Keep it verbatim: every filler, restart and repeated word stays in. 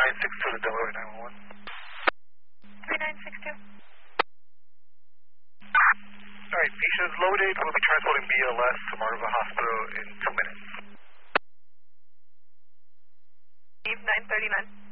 nine six two to Delaware nine one one. three nine six two. Alright, patient's loaded. We'll be transporting B L S to Marva Hospital in two minutes. Eve nine thirty-nine.